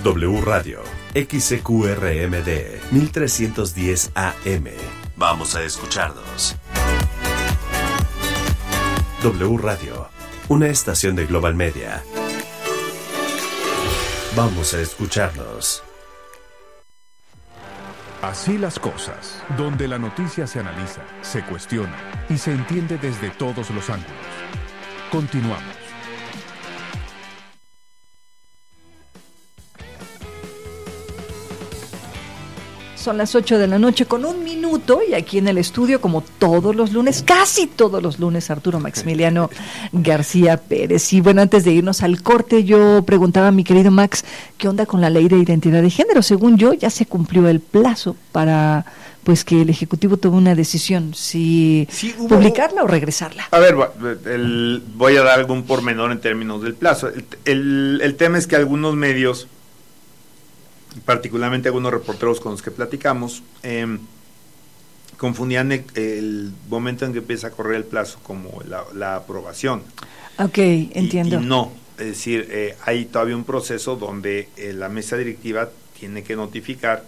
W Radio, XCQRMD, 1310 AM. Vamos a escucharnos. W Radio, una estación de Global Media. Vamos a escucharnos. Así las cosas, donde la noticia se analiza, se cuestiona y se entiende desde todos los ángulos. Continuamos. Son las 8 de la noche con 1 minuto y aquí en el estudio, como todos los lunes, casi todos los lunes, Arturo Maximiliano García Pérez. Y bueno, antes de irnos al corte, yo preguntaba a mi querido Max, ¿qué onda con la ley de identidad de género? Según yo, ya se cumplió el plazo para pues que el Ejecutivo tome una decisión, si publicarla o regresarla. A ver, voy a dar algún pormenor en términos del plazo. El tema es que algunos medios, particularmente algunos reporteros con los que platicamos, confundían el momento en que empieza a correr el plazo como la aprobación. Ok, entiendo. Y no, es decir, hay todavía un proceso donde la mesa directiva tiene que notificar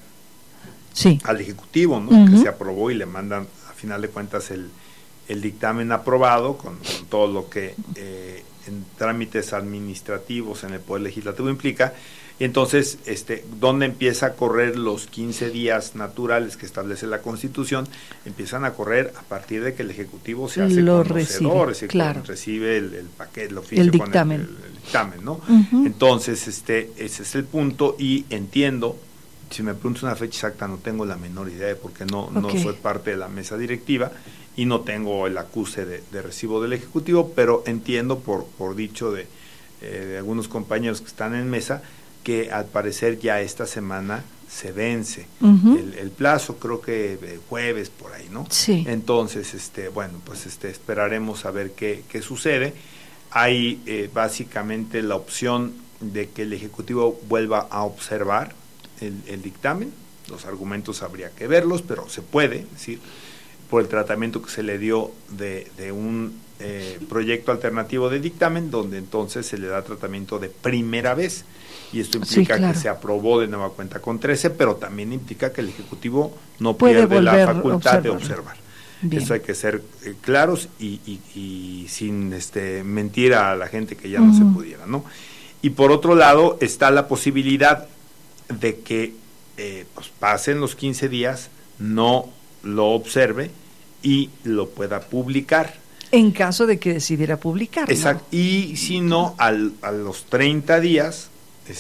al Ejecutivo, ¿no? Que se aprobó y le mandan, a final de cuentas, el dictamen aprobado con todo lo que en trámites administrativos en el Poder Legislativo implica. Y entonces, ¿dónde empieza a correr los 15 días naturales que establece la Constitución? Empiezan a correr a partir de que el Ejecutivo se hace conocedor, recibe el paquete, el oficio, el dictamen. Con el dictamen, ¿no? Entonces, ese es el punto, y entiendo, si me preguntas una fecha exacta, no tengo la menor idea, porque no soy parte de la mesa directiva y no tengo el acuse de recibo del Ejecutivo, pero entiendo por dicho de algunos compañeros que están en mesa, que al parecer ya esta semana se vence el plazo, creo que jueves por ahí, ¿no? Sí. Entonces, bueno, pues esperaremos a ver qué sucede. Hay básicamente la opción de que el Ejecutivo vuelva a observar el dictamen. Los argumentos habría que verlos, pero se puede, es decir, por el tratamiento que se le dio de un proyecto alternativo de dictamen, donde entonces se le da tratamiento de primera vez, y esto implica que se aprobó de nueva cuenta con 13, pero también implica que el Ejecutivo no pierde la facultad de observar. Bien. Eso hay que ser claros y sin mentir a la gente que ya no se pudiera, ¿no? Y por otro lado está la posibilidad de que pues pasen los 15 días, no lo observe y lo pueda publicar. En caso de que decidiera publicarlo. Exacto. Y si no, a los 30 días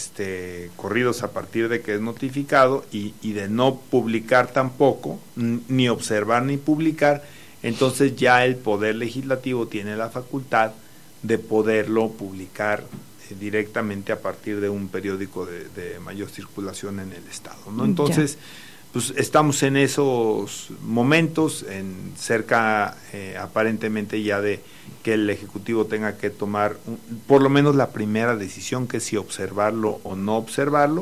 corridos a partir de que es notificado y de no publicar tampoco, ni observar ni publicar, entonces ya el Poder Legislativo tiene la facultad de poderlo publicar directamente a partir de un periódico de mayor circulación en el Estado, ¿no? Entonces, pues estamos en esos momentos, cerca aparentemente ya de que el Ejecutivo tenga que tomar por lo menos la primera decisión, que es si observarlo o no observarlo,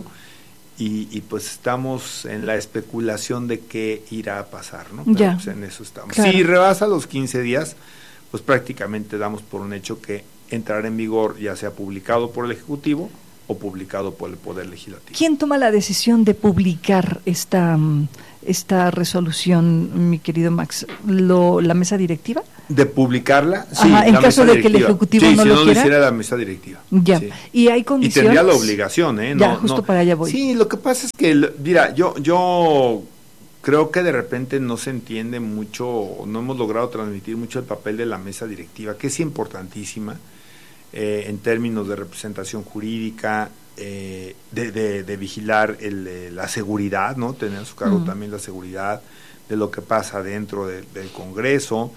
y pues estamos en la especulación de qué irá a pasar, ¿no? Pero pues en eso estamos. Claro. Si rebasa los 15 días, pues prácticamente damos por un hecho que entrará en vigor, ya sea publicado por el Ejecutivo o publicado por el Poder Legislativo. ¿Quién toma la decisión de publicar esta resolución, mi querido Max? ¿La mesa directiva? ¿De publicarla? Sí. Ajá, en caso de que el Ejecutivo no lo quiera. Si no lo hiciera la mesa directiva. Ya. Sí. ¿Y hay condiciones? Y tendría la obligación, ¿eh? Ya, justo para allá voy. Sí, lo que pasa es que, mira, yo creo que de repente no se entiende mucho, no hemos logrado transmitir mucho el papel de la mesa directiva, que es importantísima en términos de representación jurídica, de vigilar la seguridad, ¿no? Tener a su cargo también la seguridad de lo que pasa dentro del Congreso,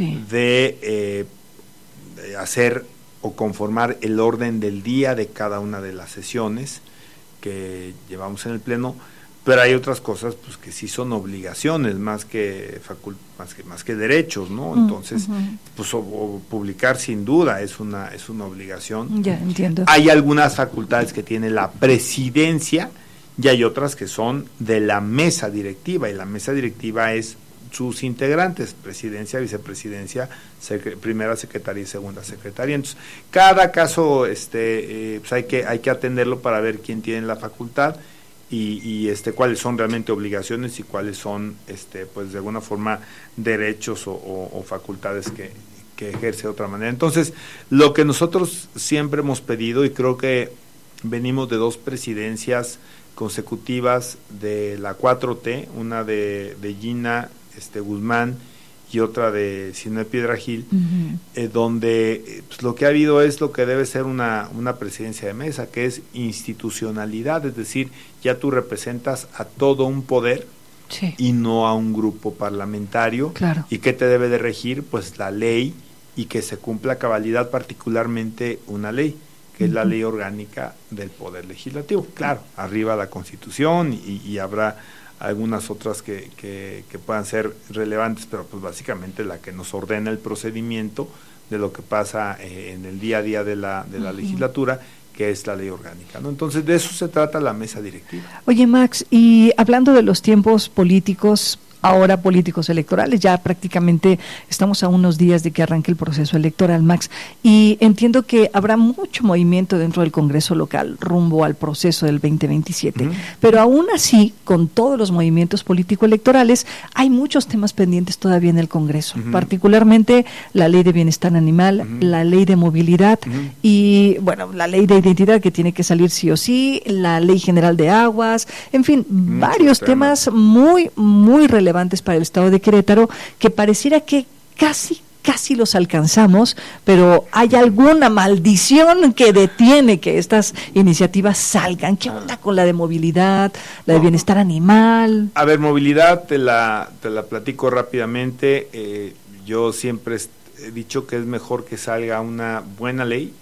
de hacer o conformar el orden del día de cada una de las sesiones que llevamos en el Pleno. Pero hay otras cosas pues que sí son obligaciones más que derechos, ¿no? Entonces, pues publicar sin duda es una obligación. Ya entiendo. Hay algunas facultades que tiene la presidencia y hay otras que son de la mesa directiva, y la mesa directiva es sus integrantes, presidencia, vicepresidencia, primera secretaria y segunda secretaria. Entonces, cada caso pues hay que atenderlo para ver quién tiene la facultad y cuáles son realmente obligaciones y cuáles son pues de alguna forma derechos o facultades que ejerce de otra manera. Entonces, lo que nosotros siempre hemos pedido, y creo que venimos de 2 presidencias consecutivas de la 4T, una de Gina Guzmán y otra de Sinue Piedrahíl, donde pues, lo que ha habido es lo que debe ser una presidencia de mesa, que es institucionalidad, es decir, ya tú representas a todo un poder, sí, y no a un grupo parlamentario. Claro. ¿Y qué te debe de regir? Pues la ley, y que se cumpla a cabalidad, particularmente una ley, que es la ley orgánica del Poder Legislativo. Claro, arriba la Constitución y habrá algunas otras que puedan ser relevantes, pero pues básicamente la que nos ordena el procedimiento de lo que pasa en el día a día de la legislatura, que es la ley orgánica, ¿no? Entonces, de eso se trata la mesa directiva. Oye, Max, y hablando de los tiempos políticos, ahora políticos electorales, ya prácticamente estamos a unos días de que arranque el proceso electoral, Max, y entiendo que habrá mucho movimiento dentro del Congreso local rumbo al proceso del 2027, pero aún así, con todos los movimientos político-electorales, hay muchos temas pendientes todavía en el Congreso, particularmente la ley de bienestar animal, la ley de movilidad y, bueno, la ley de identidad que tiene que salir sí o sí, la ley general de aguas, en fin, varios temas muy, muy relevantes para el estado de Querétaro, que pareciera que casi los alcanzamos, pero hay alguna maldición que detiene que estas iniciativas salgan. ¿Qué onda con la de movilidad, la de bienestar animal? A ver, movilidad, te la platico rápidamente. Yo siempre he dicho que es mejor que salga una buena ley,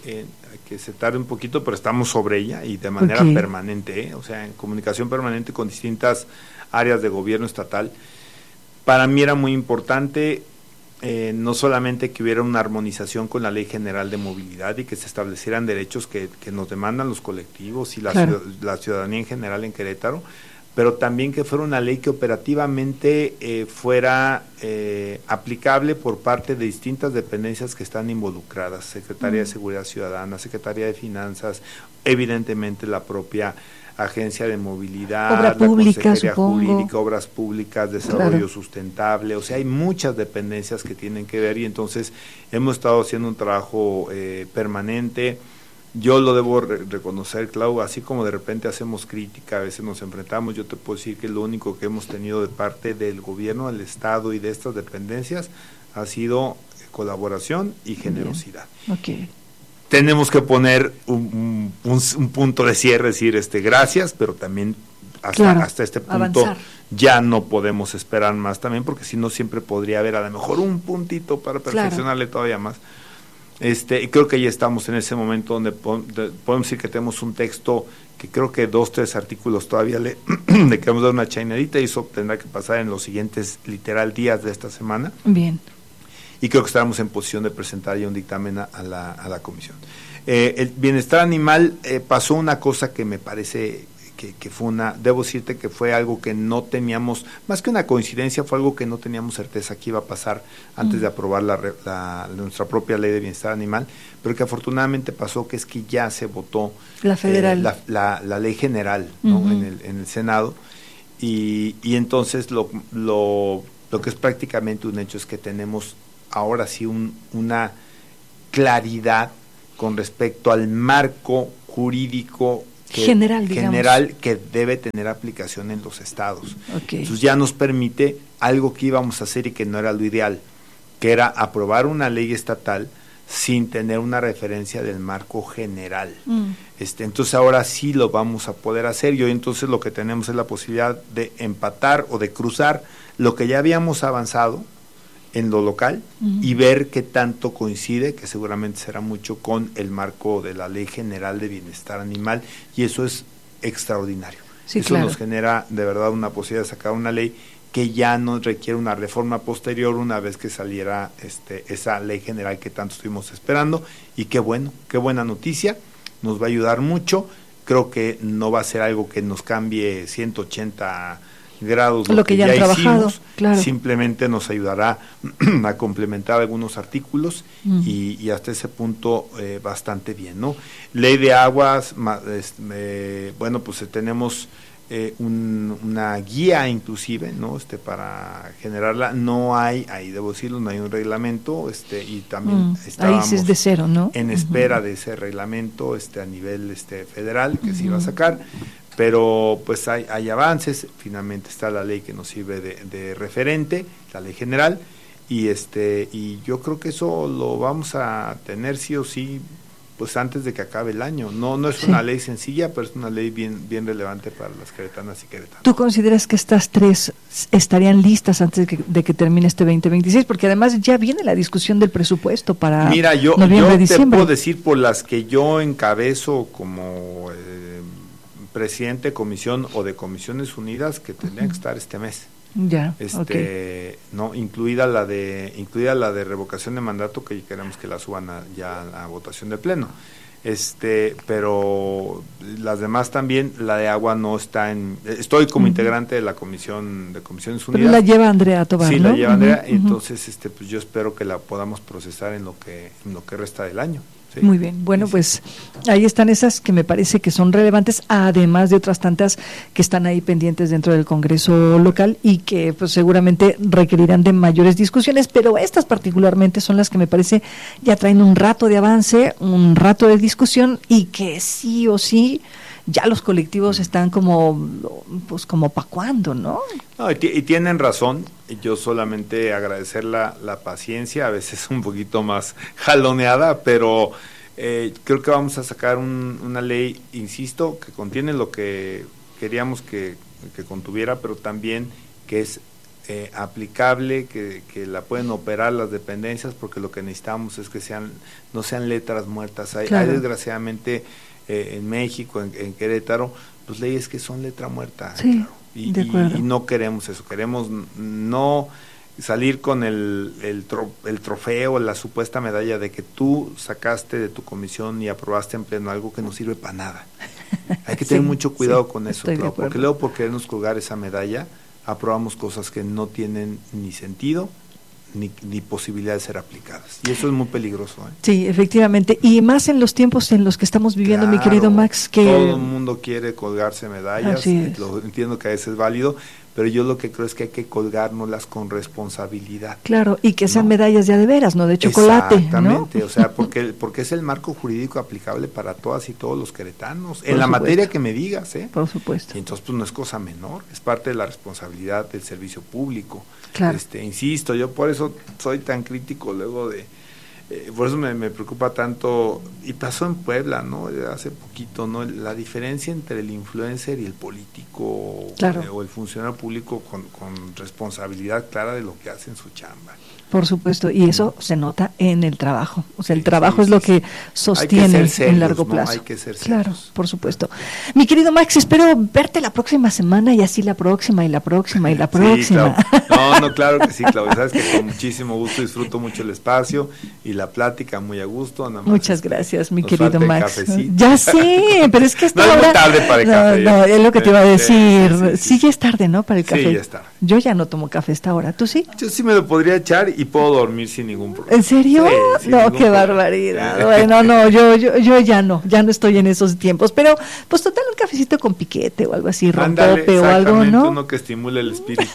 que se tarde un poquito, pero estamos sobre ella y de manera permanente, o sea, en comunicación permanente con distintas áreas de gobierno estatal. Para mí era muy importante no solamente que hubiera una armonización con la Ley General de Movilidad y que se establecieran derechos que nos demandan los colectivos y la ciudadanía en general en Querétaro, pero también que fuera una ley que operativamente fuera aplicable por parte de distintas dependencias que están involucradas, Secretaría de Seguridad Ciudadana, Secretaría de Finanzas, evidentemente la propia Agencia de Movilidad, Obra pública, Consejería supongo. Jurídica, Obras Públicas, Desarrollo Sustentable, o sea, hay muchas dependencias que tienen que ver y entonces hemos estado haciendo un trabajo permanente. Yo lo debo reconocer, Clau, así como de repente hacemos crítica, a veces nos enfrentamos, yo te puedo decir que lo único que hemos tenido de parte del gobierno, del Estado y de estas dependencias ha sido colaboración y generosidad. Okay. Tenemos que poner un punto de cierre, decir gracias, pero también hasta este punto avanzar. Ya no podemos esperar más también, porque si no siempre podría haber a lo mejor un puntito para perfeccionarle todavía más. Y creo que ya estamos en ese momento donde podemos decir que tenemos un texto que creo que 2-3 artículos todavía le queremos dar una chainadita y eso tendrá que pasar en los siguientes literal días de esta semana. Bien. Y creo que estaremos en posición de presentar ya un dictamen a la comisión. El bienestar animal, pasó una cosa que me parece que fue debo decirte que fue algo que no teníamos, más que una coincidencia, fue algo que no teníamos certeza que iba a pasar antes de aprobar nuestra propia ley de bienestar animal, pero que afortunadamente pasó, que es que ya se votó la federal, la ley general, ¿no? en el Senado, y entonces lo que es prácticamente un hecho es que tenemos ahora sí una claridad con respecto al marco jurídico general que debe tener aplicación en los estados. Entonces ya nos permite algo que íbamos a hacer y que no era lo ideal, que era aprobar una ley estatal sin tener una referencia del marco general. Entonces ahora sí lo vamos a poder hacer y hoy entonces lo que tenemos es la posibilidad de empatar o de cruzar lo que ya habíamos avanzado en lo local y ver qué tanto coincide, que seguramente será mucho, con el marco de la Ley General de Bienestar Animal, y eso es extraordinario. Eso nos genera de verdad una posibilidad de sacar una ley que ya no requiere una reforma posterior una vez que saliera esa Ley General que tanto estuvimos esperando, y qué buena noticia, nos va a ayudar mucho. Creo que no va a ser algo que nos cambie 180 grados lo que ya han trabajado, hicimos, claro. Simplemente nos ayudará a complementar algunos artículos y hasta ese punto bastante bien, ¿no? Ley de aguas, bueno, pues tenemos una guía inclusive, ¿no? Para generarla. No hay, ahí debo decirlo, no hay un reglamento, y también estábamos ahí sí es de cero, ¿no? En espera de ese reglamento a nivel federal que se iba a sacar, pero pues hay avances. Finalmente está la ley que nos sirve de referente, la ley general, y yo creo que eso lo vamos a tener sí o sí, pues antes de que acabe el año. No es una ley sencilla, pero es una ley bien relevante para las queretanas y queretanos. ¿Tú consideras que estas tres estarían listas antes de que termine este 2026? Porque además ya viene la discusión del presupuesto para noviembre, diciembre. Te puedo decir por las que yo encabezo como presidente de comisión o de Comisiones Unidas, que tendrían que estar este mes. Ya, no, incluida la de revocación de mandato, que queremos que la suban ya a votación de pleno. Pero las demás también. La de agua no está estoy como integrante de la comisión de Comisiones Unidas. Pero la lleva Andrea Tobar, sí, ¿no? la lleva Andrea, entonces pues yo espero que la podamos procesar en lo que resta del año. Sí. Muy bien, bueno, pues ahí están esas que me parece que son relevantes, además de otras tantas que están ahí pendientes dentro del Congreso local y que pues seguramente requerirán de mayores discusiones, pero estas particularmente son las que me parece ya traen un rato de avance, un rato de discusión, y que sí o sí ya los colectivos están como ¿pa' cuándo, no? No, y tienen razón. Yo solamente agradecer la paciencia, a veces un poquito más jaloneada, pero creo que vamos a sacar una ley, insisto, que contiene lo que queríamos que contuviera, pero también que es aplicable, que la pueden operar las dependencias, porque lo que necesitamos es que no sean letras muertas. Hay desgraciadamente en México, en Querétaro, pues leyes que son letra muerta. Sí, claro. Y no queremos eso. Queremos no salir con el trofeo, la supuesta medalla de que tú sacaste de tu comisión y aprobaste en pleno algo que no sirve para nada. Hay que tener mucho cuidado con eso, claro, porque luego por querernos colgar esa medalla aprobamos cosas que no tienen ni sentido ni posibilidad de ser aplicadas, y eso es muy peligroso. Sí, efectivamente, y más en los tiempos en los que estamos viviendo, mi querido Max, que todo el mundo quiere colgarse medallas. Lo entiendo que a veces es válido, pero yo lo que creo es que hay que colgárnoslas con responsabilidad. Claro, y que sean medallas ya de veras, no de chocolate. Exactamente, ¿no? O sea, porque es el marco jurídico aplicable para todas y todos los queretanos, en la materia que me digas, Por supuesto. Y entonces pues no es cosa menor, es parte de la responsabilidad del servicio público. Claro. Insisto, yo por eso soy tan crítico luego por eso me preocupa tanto, y pasó en Puebla, ¿no? Hace poquito, ¿no? La diferencia entre el influencer y el político, claro, o el funcionario público con responsabilidad clara de lo que hace en su chamba. Por supuesto, y eso se nota en el trabajo. O sea, el trabajo es lo que sostiene en largo plazo. Hay que ser serios. Claro, por supuesto. Mi querido Max, espero verte la próxima semana, y así la próxima, y la próxima, y la próxima. Sí, claro. Claro que sí, Claudia. Sabes que con muchísimo gusto disfruto mucho el espacio y la plática, muy a gusto. Nada más, muchas gracias, mi querido Max. Cafecito. Ya sé, pero es que no es muy tarde para el café. No, es lo que te iba a decir. Sí, ya es tarde, ¿no? Para el café. Sí, ya es tarde. Yo ya no tomo café esta hora. ¿Tú sí? Yo sí me lo podría echar y puedo dormir sin ningún problema. ¿En serio? Sí, no, qué barbaridad. Bueno, no, yo ya no estoy en esos tiempos, pero pues total, un cafecito con piquete o algo así, rompope o algo, ¿no? Uno que estimule el espíritu.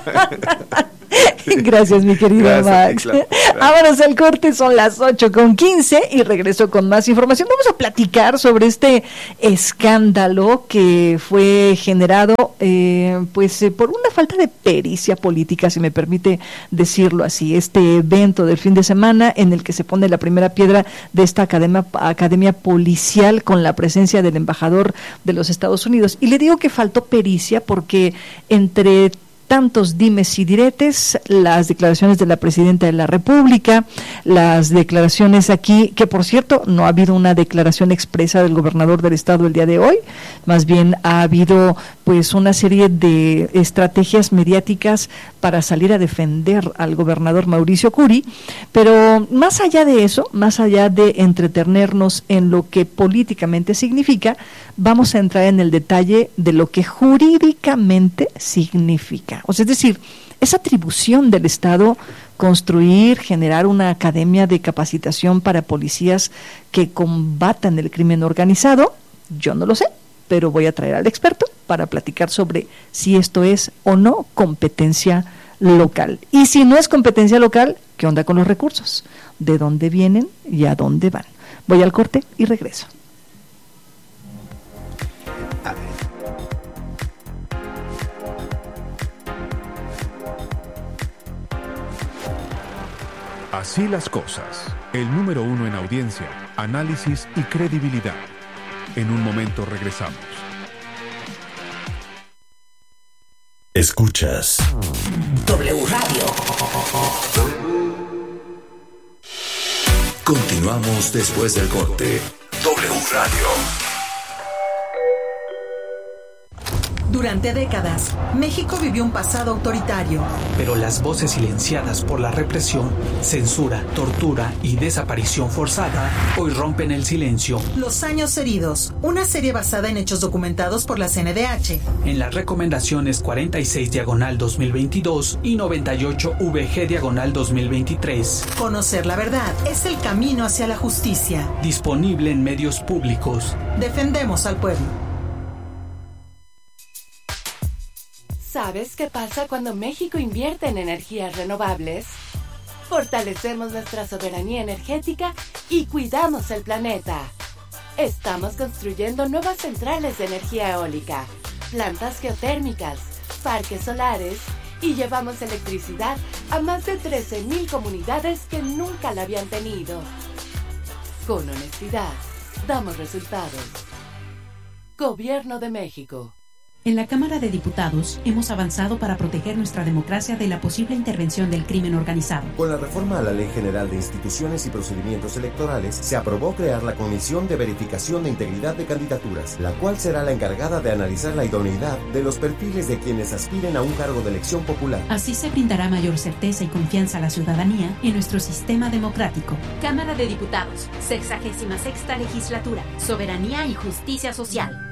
Gracias, mi querido Max. Vámonos al corte, son las 8:15 y regreso con más información. Vamos a platicar sobre este escándalo que fue generado por una falta de pericia política, si me permite decirlo así. Este evento del fin de semana en el que se pone la primera piedra de esta academia policial con la presencia del embajador de los Estados Unidos. Y le digo que faltó pericia porque entre tantos dimes y diretes, las declaraciones de la presidenta de la República, las declaraciones aquí, que por cierto no ha habido una declaración expresa del gobernador del estado el día de hoy, más bien ha habido pues una serie de estrategias mediáticas para salir a defender al gobernador Mauricio Curi, pero más allá de eso, más allá de entretenernos en lo que políticamente significa, vamos a entrar en el detalle de lo que jurídicamente significa. O sea, es decir, es atribución del Estado construir, generar una academia de capacitación para policías que combatan el crimen organizado. Yo no lo sé, pero voy a traer al experto para platicar sobre si esto es o no competencia local. Y si no es competencia local, ¿qué onda con los recursos? ¿De dónde vienen y a dónde van? Voy al corte y regreso. Así las cosas. El número 1 en audiencia, análisis y credibilidad. En un momento regresamos. Escuchas W Radio. Continuamos después del corte. W Radio. Durante décadas, México vivió un pasado autoritario. Pero las voces silenciadas por la represión, censura, tortura y desaparición forzada hoy rompen el silencio. Los años heridos, una serie basada en hechos documentados por la CNDH. En las recomendaciones 46/2022 y 98/VG/2023. Conocer la verdad es el camino hacia la justicia. Disponible en medios públicos. Defendemos al pueblo. ¿Sabes qué pasa cuando México invierte en energías renovables? Fortalecemos nuestra soberanía energética y cuidamos el planeta. Estamos construyendo nuevas centrales de energía eólica, plantas geotérmicas, parques solares y llevamos electricidad a más de 13,000 comunidades que nunca la habían tenido. Con honestidad, damos resultados. Gobierno de México. En la Cámara de Diputados hemos avanzado para proteger nuestra democracia de la posible intervención del crimen organizado. Con la reforma a la Ley General de Instituciones y Procedimientos Electorales, se aprobó crear la Comisión de Verificación de Integridad de Candidaturas, la cual será la encargada de analizar la idoneidad de los perfiles de quienes aspiren a un cargo de elección popular. Así se brindará mayor certeza y confianza a la ciudadanía en nuestro sistema democrático. Cámara de Diputados, 66ª Legislatura, Soberanía y Justicia Social.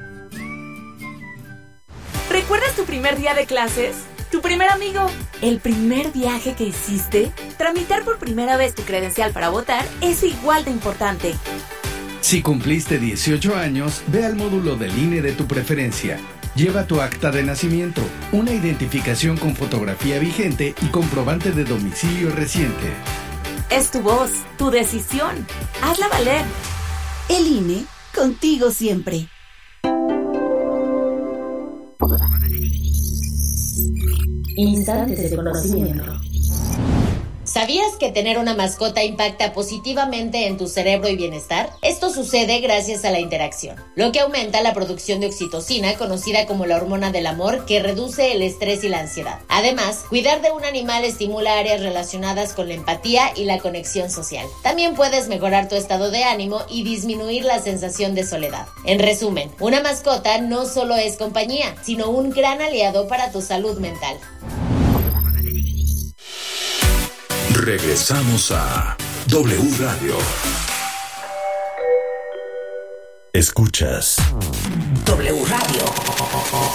¿Recuerdas tu primer día de clases? ¿Tu primer amigo? ¿El primer viaje que hiciste? Tramitar por primera vez tu credencial para votar es igual de importante. Si cumpliste 18 años, ve al módulo del INE de tu preferencia. Lleva tu acta de nacimiento, una identificación con fotografía vigente y comprobante de domicilio reciente. Es tu voz, tu decisión. Hazla valer. El INE, contigo siempre. Instantes de conocimiento. ¿Sabías que tener una mascota impacta positivamente en tu cerebro y bienestar? Esto sucede gracias a la interacción, lo que aumenta la producción de oxitocina, conocida como la hormona del amor, que reduce el estrés y la ansiedad. Además, cuidar de un animal estimula áreas relacionadas con la empatía y la conexión social. También puedes mejorar tu estado de ánimo y disminuir la sensación de soledad. En resumen, una mascota no solo es compañía, sino un gran aliado para tu salud mental. Regresamos a W Radio. Escuchas W Radio.